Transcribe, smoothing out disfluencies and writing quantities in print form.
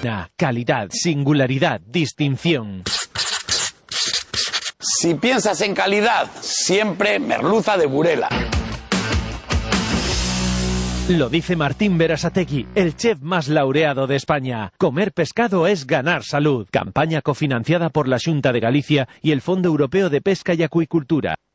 Calidad, singularidad, distinción. Si piensas en calidad, siempre merluza de Burela. Lo dice Martín Berasategui, el chef más laureado de España. Comer pescado es ganar salud. Campaña cofinanciada por la Xunta de Galicia y el Fondo Europeo de Pesca y Acuicultura.